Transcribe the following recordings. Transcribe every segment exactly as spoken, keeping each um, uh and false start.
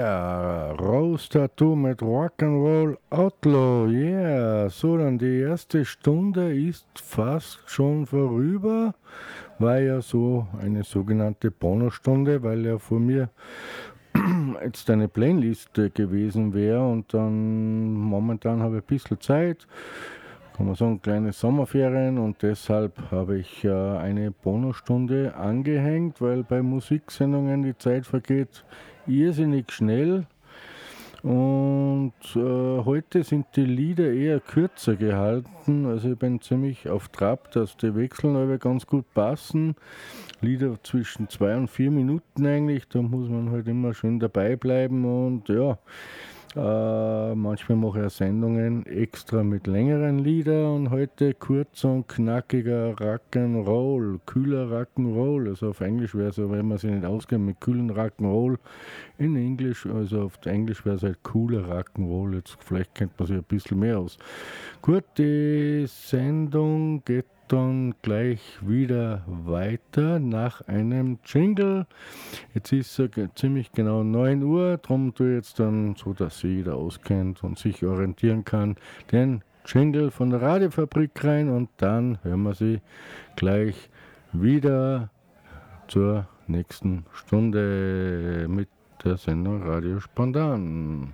Yeah, Rose Tattoo mit Rock'n'Roll Outlaw. Yeah, so dann die erste Stunde ist fast schon vorüber. War ja so eine sogenannte Bonusstunde, weil ja vor mir jetzt eine Playlist gewesen wäre und dann momentan habe ich ein bisschen Zeit. Kann man sagen, kleine Sommerferien und deshalb habe ich äh, eine Bonusstunde angehängt, weil bei Musiksendungen die Zeit vergeht irrsinnig schnell und äh, heute sind die Lieder eher kürzer gehalten, also ich bin ziemlich auf Trab, dass die Wechseln aber ganz gut passen. Lieder zwischen zwei und vier Minuten eigentlich, da muss man halt immer schön dabei bleiben und ja, Äh, manchmal mache ich auch Sendungen extra mit längeren Liedern und heute kurz und knackiger Rock'n'Roll, kühler Rock'n'Roll. Also auf Englisch wäre es, wenn man sich nicht auskennt mit kühlen Rock'n'Roll, in Englisch, also auf Englisch wäre es halt cooler Rock'n'Roll. Jetzt vielleicht kennt man sich ein bisschen mehr aus. Gut, die Sendung geht dann gleich wieder weiter nach einem Jingle. Jetzt ist es ziemlich genau neun Uhr, darum tue ich jetzt dann so, dass sich jeder auskennt und sich orientieren kann, den Jingle von der Radiofabrik rein und dann hören wir sie gleich wieder zur nächsten Stunde mit der Sendung Radio Spontan.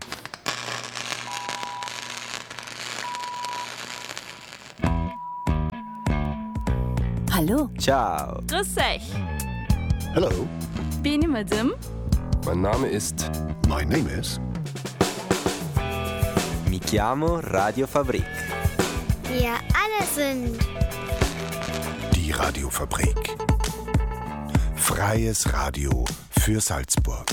Hallo. Ciao. Grüß euch. Hello. Bin ich Madame? Mein Name ist... My name is... Mi chiamo Radiofabrik. Wir alle sind... Die Radiofabrik. Freies Radio für Salzburg.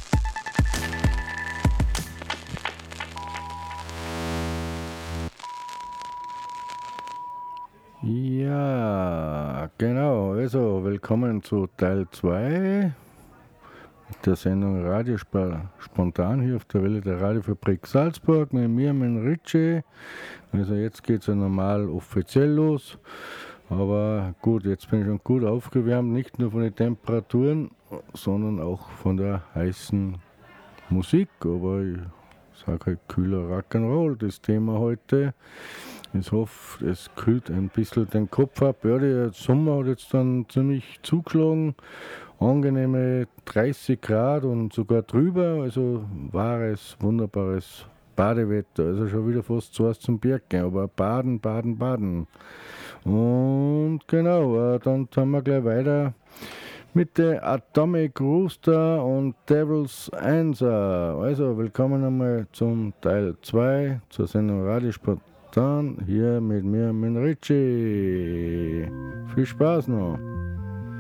Ja, genau. Also, willkommen zu Teil zwei der Sendung Radio Spontan hier auf der Welle der Radiofabrik Salzburg mit mir, mit Ritchie. Also, jetzt geht es ja normal offiziell los. Aber gut, jetzt bin ich schon gut aufgewärmt, nicht nur von den Temperaturen, sondern auch von der heißen Musik. Aber ich sage halt kühler Rock'n'Roll, das Thema heute. Ich hoffe, es kühlt ein bisschen den Kopf ab. Ja, der Sommer hat jetzt dann ziemlich zugeschlagen. Angenehme dreißig Grad und sogar drüber. Also wahres, wunderbares Badewetter. Also schon wieder fast zu was zum Berg gehen. Aber baden, baden, baden. Und genau, dann haben wir gleich weiter mit der Atomic Rooster und Devil's Answer. Also willkommen einmal zum Teil zwei zur Sendung Radiosport. Dann hier mit mir, mit Ritchie. Viel Spaß noch.